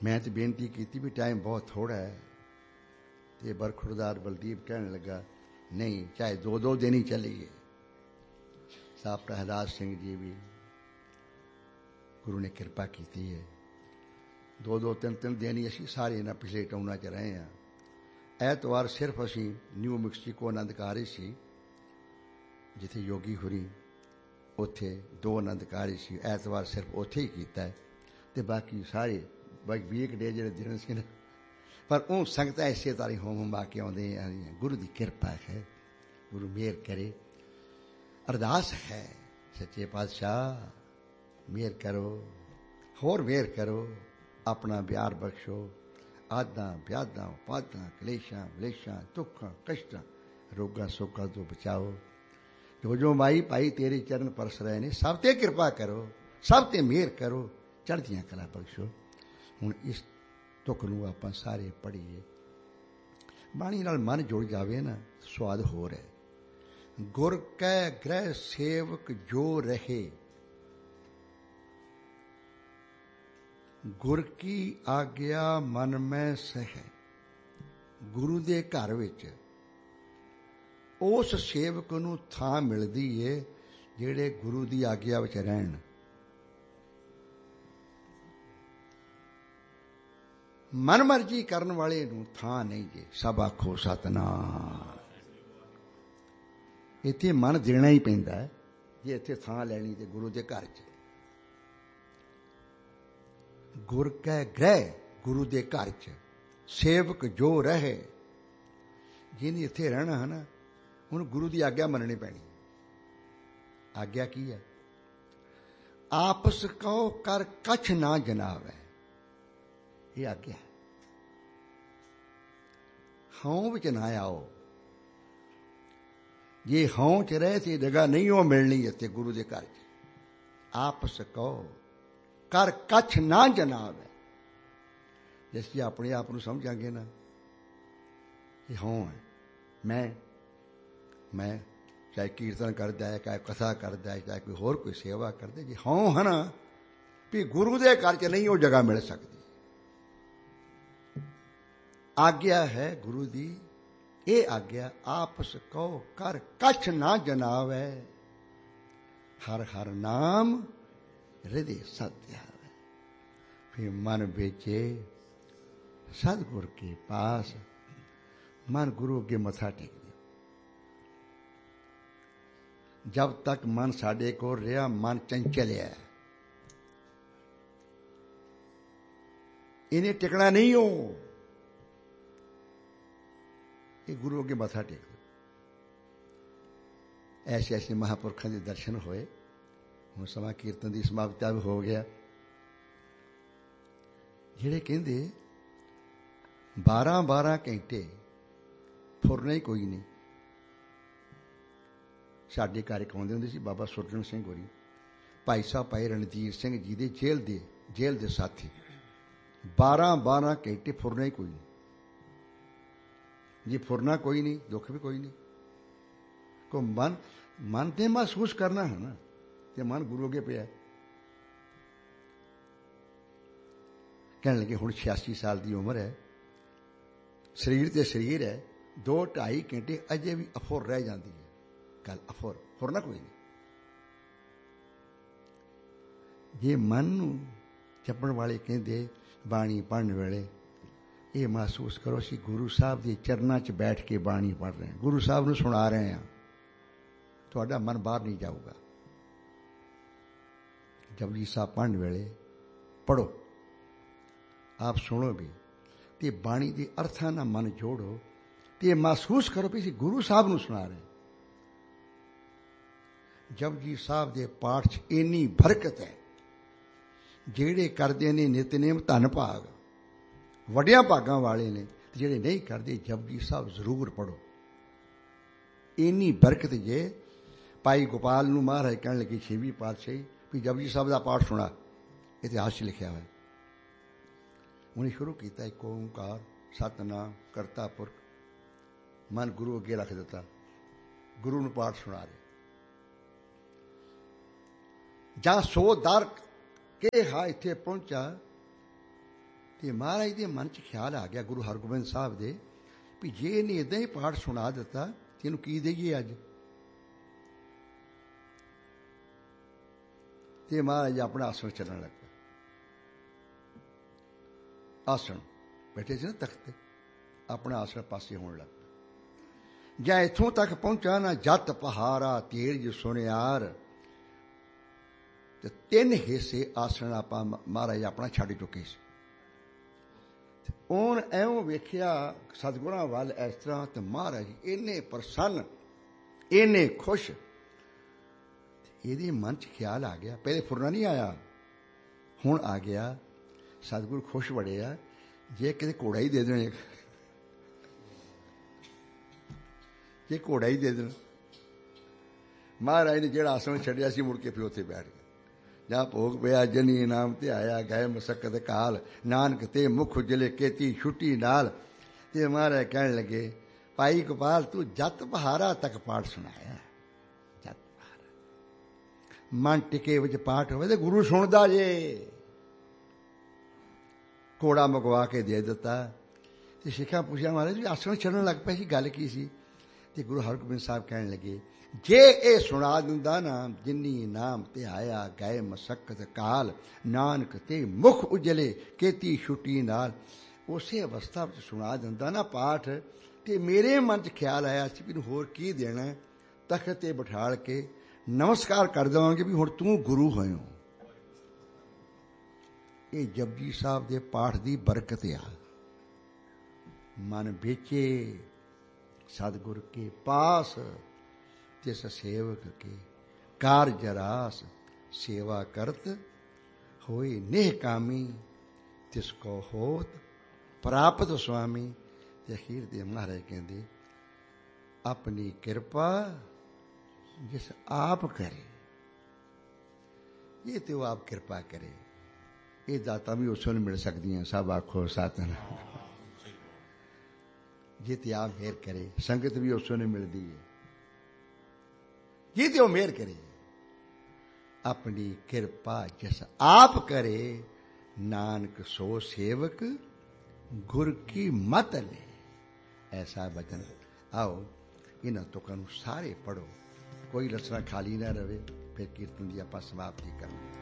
मैं तो बेनती की भी टाइम बहुत थोड़ा है। तो बरखुरदार बलदीप कहने लगा नहीं, चाहे 2-2 दिन ही चलिए। साहब प्रहलाद सिंह जी भी गुरु ने किरपा की है। 2-2 3-3 दिन ही असी सारे इन्होंने पिछले टाउना च रहे हैं। ਐਤਵਾਰ सिर्फ असी न्यू मैक्सिको आनंदकारी सी, जिथे योगी हुरी उत्थे 2 आनंदकारी सी। ਐਤਵਾਰ सिर्फ उत्थे ही कीता है, तो बाकी सारे वीक डे जो दिन से ना, पर वो संगत इसे तारी होम आ के आते हैं। गुरु की किरपा है, गुरु मेहर करे। अरदास है सच्चे पातशाह मेहर करो, होर मेहर करो, अपना प्यार बख्शो। आदा व्यादा उपादा कलेशा वलेशा दुखा कष्टा रोगा सोगा तो बचाओ। जो जो माई भाई तेरे चरण परस रहे ने, सब ते किरपा करो, सब ते मेहर करो, चढ़दियां कला बख्शो। हुण इस तुक नूं आपां सारे पढ़ीए, बाणी नाल मन जुड़ जावे ना, स्वाद होर है। गुर कै ग्रह सेवक जो रहे, गुर की आग्या मन में सहे। गुरु दे घर विच उस सेवक नूं थां मिलदी है जिहड़े गुरु दी आग्या विच रहण। मन मर्जी करन वाले नूं थां नहीं जे। सब आखो सतनाम। इत्थे मन देना ही पैंदा है जे इत्थे थां लैनी ते गुरु दे घर च। गुर कै ग्रह, गुरु दे घर च सेवक जो रहे। जिन्हें इत्थे रहना है ना, हुण गुरु की आग्या मननी पैनी। आग्या की है? आपस कहो कर कछ ना जनावै, ये आग्या है। हौं विच ना आओ। जे हौं च रहे तो जगह नहीं हो मिलनी इत्थे गुरु के घर च। आपस कहो कर कछ ना जनाब है। जिस अपने आप को समझांगे ना कि हों है, मैं चाहे कीर्तन करता है, चाहे कथा करता है, चाहे कोई होर कोई सेवा करता है, जी हों है ना भी गुरु के घर च नहीं वो जगह मिल सकती। आग्या है गुरु दी, ये आग्या आपस कहो कर कछ ना जनाब है। हर हर नाम हृदय सत्य है। फिर मन बेचे सतगुर के पास, मन गुरु के मथा टेक दे। जब तक मन साडे को रहा, मन चंचल है, इन्हें टिकना नहीं हो। ये गुरु के मथा टेक दो। ऐसे ऐसे महापुरखों के दर्शन होए। हुण समा कीर्तन की समाप्ति भी हो गया। जिहड़े कहंदे 12-12 घंटे फुरना ही कोई नहीं। साडे घर एक आउंदे हुंदे सी बाबा सुरजन सिंह होरी, भाई साहब भाई रणजीत सिंह जी दे जेल दे साथी। 12-12 घंटे फुरना ही कोई नहीं। जी फुरना कोई नहीं, दुख भी कोई नहीं। को मन ते महसूस करना है ना, ते मन गुरु अगे पिया। कहने लगे हुण 86 साल की उम्र है, शरीर ते शरीर है, 2-2.5 घंटे अजे भी अफुर रह जाती है। गल अफुर फुरना कोई नहीं। जे मन नूं जपण वाले कहंदे बाणी पढ़न वेले ये महसूस करो असीं गुरु साहब के चरणों च बैठ के बाणी पढ़ रहे हैं, गुरु साहब नूं सुना रहे हैं। तुहाडा मन बाहर नहीं जाऊगा। जपजी साहब पढ़न वेले पढ़ो, आप सुनो भी, ते बाणी के अर्थां नाल मन जोड़ो, ते महसूस करो भी असीं गुरु साहब नूं सुना रहे हैं। जपजी साहब के पाठ च इन्नी बरकत है। जेड़े करते ने नितनेम धन भाग, वड्डियां भागां वाले ने। जेड़े नहीं करते जपजी साहब जरूर पढ़ो। इन्नी बरकत जे भाई गोपाल नूं महाराज कहण लगे 6वीं पातशाही भी जपजी साहब का पाठ सुना, इतिहास च लिखिया है। उन्हें शुरू किया एक ओंकार सतनाम करता पुरख, मन गुरु अगे रख दिता, गुरु नूं पाठ सुना रहे। जा सो दर के हा इत्थे पहुंचा ਤੇ ਮਹਾਰਾਜ ਦੇ ਮਨ 'ਚ ਖਿਆਲ ਆ ਗਿਆ ਗੁਰੂ ਹਰਗੋਬਿੰਦ ਸਾਹਿਬ ਦੇ ਵੀ ਜੇ ਇਹਨੇ ਇੱਦਾਂ ਹੀ ਪਾਠ ਸੁਣਾ ਦਿੱਤਾ ਤੇ ਇਹਨੂੰ ਕੀ ਦੇਈਏ ਅੱਜ। ਤੇ ਮਹਾਰਾਜ ਆਪਣਾ ਆਸਣ ਚੱਲਣ ਲੱਗ ਪਿਆ। ਆਸਣ ਬੈਠੇ ਸੀ ਨਾ ਤਖਤ ਤੇ, ਆਪਣਾ ਆਸਣ ਪਾਸੇ ਹੋਣ ਲੱਗ ਪਿਆ। ਜਾਂ ਇੱਥੋਂ ਤੱਕ ਪਹੁੰਚਾ ਨਾ ਜੱਤ ਪਹਾਰਾ ਤੇਜ ਸੁਨਿਆਰ, ਤੇ 3 ਹਿੱਸੇ ਆਸਣ ਆਪਾਂ ਮਹਾਰਾਜ ਆਪਣਾ ਛੱਡ ਚੁੱਕੇ ਸੀ। ਹੁਣ ਐਉਂ ਵੇਖਿਆ ਸਤਿਗੁਰਾਂ ਵੱਲ ਇਸ ਤਰ੍ਹਾਂ, ਤੇ ਮਹਾਰਾਜ ਇੰਨੇ ਪ੍ਰਸੰਨ, ਇੰਨੇ ਖੁਸ਼। ਇਹਦੇ ਮਨ 'ਚ ਖਿਆਲ ਆ ਗਿਆ, ਪਹਿਲੇ ਫੁਰਨਾ ਨਹੀਂ ਆਇਆ, ਹੁਣ ਆ ਗਿਆ। ਸਤਿਗੁਰੂ ਖੁਸ਼ ਬੜੇ ਆ, ਜੇ ਕਿਤੇ ਘੋੜਾ ਹੀ ਦੇ ਦੇਣ, ਜੇ ਘੋੜਾ ਹੀ ਦੇ ਦੇਣ। ਮਹਾਰਾਜ ਨੇ ਜਿਹੜਾ ਆਸਣ ਛੱਡਿਆ ਸੀ ਮੁੜ ਕੇ ਫਿਰ ਉੱਥੇ ਬੈਠ ਗਿਆ। ਜਾਂ ਭੋਗ ਪਿਆ ਜਨੀ ਇਨਾਮ ਤੇ ਆਇਆ, ਗਏ ਮਸਕਤ ਕਾਲ, ਨਾਨਕ ਤੇ ਮੁਖ ਉਜਲੇ ਕੇਤੀ ਛੁੱਟੀ ਨਾਲ। ਤੇ ਮਹਾਰਾਜ ਕਹਿਣ ਲੱਗੇ, ਭਾਈ ਗੋਪਾਲ ਤੂੰ ਜੱਤ ਪਹਾਰਾ ਤੱਕ ਪਾਠ ਸੁਣਾਇਆ। ਜੱਤ ਪਹਾਰਾ ਮਨ ਟਿਕੇ ਵਿੱਚ ਪਾਠ ਹੋਵੇ ਤੇ ਗੁਰੂ ਸੁਣਦਾ ਜੇ। ਘੋੜਾ ਮੰਗਵਾ ਕੇ ਦੇ ਦਿੱਤਾ। ਤੇ ਸਿੱਖਾਂ ਪੁੱਛਿਆ, ਮਹਾਰਾਜ ਜੀ ਆਸਣ ਛੱਡਣ ਲੱਗ ਪਏ ਸੀ, ਗੱਲ ਕੀ ਸੀ? ਤੇ ਗੁਰੂ ਹਰਗੋਬਿੰਦ ਸਾਹਿਬ ਕਹਿਣ ਲੱਗੇ, ਜੇ ਇਹ ਸੁਣਾ ਦਿੰਦਾ ਨਾ, ਜਿੰਨੀ ਨਾਮ ਤੇ ਆਇਆ ਗਏ ਮਸਕਤ ਕਾਲ, ਨਾਨਕ ਤੇ ਮੁਖ ਉਜਲੇ ਕੇਤੀ ਛੁੱਟੀ ਨਾਲ। ਉਸੇ ਅਵਸਥਾ ਵਿੱਚ ਸੁਣਾ ਦਿੰਦਾ ਨਾ ਪਾਠ, ਤੇ ਮੇਰੇ ਮਨ 'ਚ ਖਿਆਲ ਆਇਆ ਸੀ ਵੀ ਹੋਰ ਕੀ ਦੇਣਾ। ਤਖਤ ਤੇ ਬਿਠਾਲ ਕੇ ਨਮਸਕਾਰ ਕਰ ਦੇਵਾਂਗੇ ਵੀ ਹੁਣ ਤੂੰ ਗੁਰੂ ਹੋਇਓ। ਇਹ ਜਪਜੀ ਸਾਹਿਬ ਦੇ ਪਾਠ ਦੀ ਬਰਕਤ ਆ। ਮਨ ਵੇਚੇ ਸਤਿਗੁਰ ਕੇ ਪਾਸ, ਤਿਸ ਸੇਵਕ ਕੇ ਕਾਰਜ ਰਾਸ, ਸੇਵਾ ਕਰਤ ਹੋਏ ਨੇਹ ਕਾਮੀ, ਤਿਸ ਕੋ ਹੋਤ ਪ੍ਰਾਪਤ ਸੁਆਮੀ। ਤੇ ਅਖੀਰ ਦੇ ਮਹਾਰਾਜ ਕਹਿੰਦੇ, ਆਪਣੀ ਕਿਰਪਾ ਜਿਸ ਆਪ ਕਰੇ, ਇਹ ਤੇ ਉਹ ਆਪ ਕਿਰਪਾ ਕਰੇ। ਇਹ ਦਾਤਾਂ ਵੀ ਉਸ ਨੂੰ ਮਿਲ ਸਕਦੀਆਂ। ਸਭ ਆਖੋ ਸਤਿਨਾਮ। ਜੇ ਤੇ ਆਪ ਮਿਹਰ ਕਰੇ, ਸੰਗਤ ਵੀ ਉਸ ਨੂੰ ਮਿਲਦੀ ਹੈ। ਜੇ ਤੇ ਉਹ ਮਿਹਰ ਕਰੇ, ਆਪਣੀ ਕਿਰਪਾ ਜਿਸ ਆਪ ਕਰੇ, ਨਾਨਕ ਸੋ ਸੇਵਕ ਗੁਰ ਕੀ ਮਤ ਲੈ। ਐਸਾ ਬਚਨ। ਆਓ ਇਹਨਾਂ ਤੁਕਾਂ ਨੂੰ ਸਾਰੇ ਪੜ੍ਹੋ, ਕੋਈ ਰਚਨਾ ਖਾਲੀ ਨਾ ਰਵੇ। ਫਿਰ ਕੀਰਤਨ ਦੀ ਆਪਾਂ ਸਮਾਪਤੀ ਕਰਨੀ।